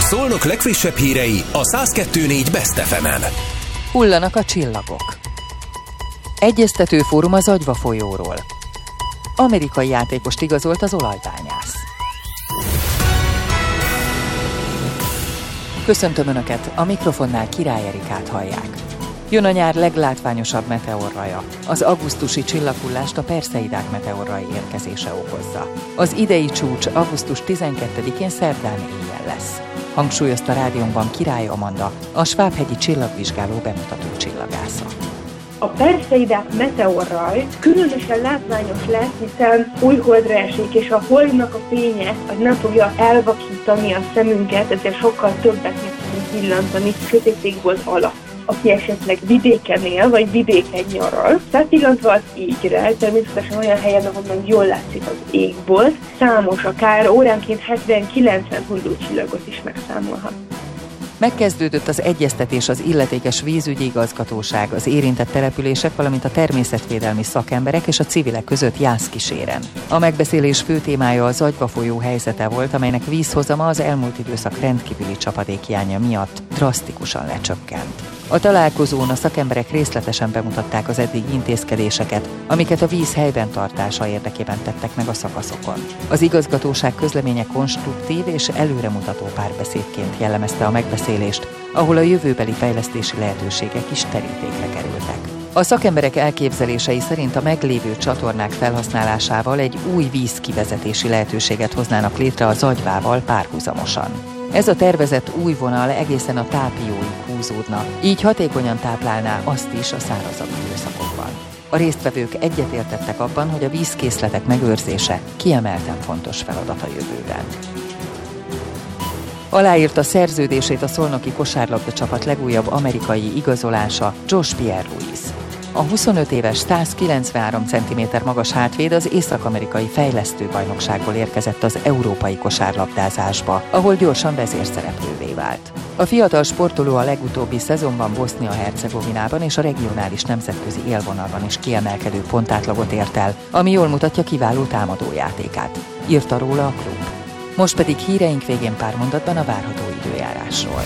Szolnok legfrissebb hírei a 102.4 Best FM-en. Hullanak a csillagok. Egyeztető fórum az Agyva folyóról. Amerikai játékost igazolt az olajbányász. Köszöntöm Önöket, a mikrofonnál Király Erikát hallják. Jön a nyár leglátványosabb meteorraja. Az augusztusi csillaghullást a Perseidák meteorrai érkezése okozza. Az idei csúcs augusztus 12-én szerdán éjjel lesz. Hangsúlyozta rádiónkban Király Amanda, a Svábhegyi csillagvizsgáló bemutató csillagásza. A Perseidák meteorraj különösen látványos lesz, hiszen újholdra esik, és a holdnak a fénye az nem fogja elvakítani a szemünket, ezért sokkal többet meg tudunk villantani sötétségból alatt. Aki esetleg vidéken él, vagy vidéken nyaral, felpillantva az égre, természetesen olyan helyen, ahonnan jól látszik az égbolt, számos, akár óránként 70-90 hullócsillagot is megszámolhat. Megkezdődött az egyeztetés az illetékes vízügyi igazgatóság, az érintett települések, valamint a természetvédelmi szakemberek és a civilek között Jászkíséren. A megbeszélés fő témája az Agyva folyó helyzete volt, amelynek vízhozama az elmúlt időszak rendkívüli csapadékhiánya miatt drasztikusan lecsökkent. A találkozón a szakemberek részletesen bemutatták az eddigi intézkedéseket, amiket a víz helyben tartása érdekében tettek meg a szakaszokon. Az igazgatóság közleménye konstruktív és előremutató párbeszédként jellemezte a megbeszélést, ahol a jövőbeli fejlesztési lehetőségek is terítékre kerültek. A szakemberek elképzelései szerint a meglévő csatornák felhasználásával egy új vízkivezetési lehetőséget hoznának létre az Agyvával párhuzamosan. Ez a tervezett új vonal egészen a tápióig húzódna, így hatékonyan táplálná azt is a szárazabb időszakokban. A résztvevők egyetértettek abban, hogy a vízkészletek megőrzése kiemelten fontos feladat a jövőben. Aláírta szerződését a szolnoki kosárlabda csapat legújabb amerikai igazolása, Josh Pierre-Louis. A 25 éves 193 cm magas hátvéd az észak-amerikai fejlesztőbajnokságból érkezett az európai kosárlabdázásba, ahol gyorsan vezérszereplővé vált. A fiatal sportoló a legutóbbi szezonban Bosznia-Hercegovinában és a regionális nemzetközi élvonalban is kiemelkedő pontátlagot ért el, ami jól mutatja kiváló támadójátékát. Írta róla a klub. Most pedig híreink végén pár mondatban a várható időjárásról.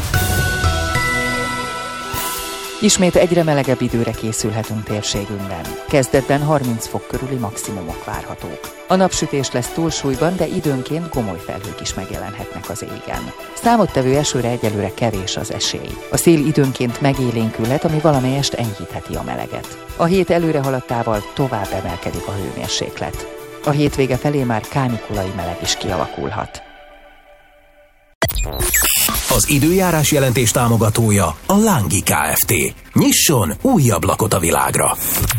Ismét egyre melegebb időre készülhetünk térségünkben. Kezdetben 30 fok körüli maximumok várhatók. A napsütés lesz túlsúlyban, de időnként gomoly felhők is megjelenhetnek az égen. Számottevő esőre egyelőre kevés az esély. A szél időnként megélénkülhet, ami valamelyest enyhítheti a meleget. A hét előre haladtával tovább emelkedik a hőmérséklet. A hétvége felé már kánikulai meleg is kialakulhat. Az időjárás jelentés támogatója a Lángi Kft. Nyisson új ablakot a világra!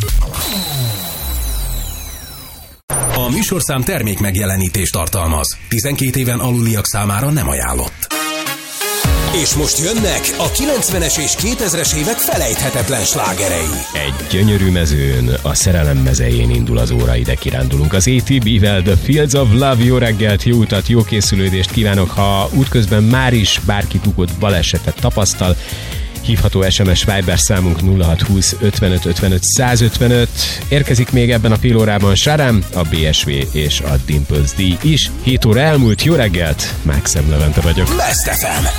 A műsorszám termék megjelenítést tartalmaz. 12 éven aluliak számára nem ajánlott. És most jönnek a 90-es és 2000-es évek felejthetetlen slágerei. Egy gyönyörű mezőn, a szerelem mezején indul az óra, ide kirándulunk az ATB-vel, The Fields of Love. Jó reggelt, jó utat, jó készülődést kívánok, ha útközben már is bárki bukott balesetet tapasztal. Hívható SMS Viber számunk 0620 55 55 155. Érkezik még ebben a fél órában Sárám, a BSV és a Dimples D is. 7 óra elmúlt, jó reggelt, Mákszem Levente vagyok. Best FM.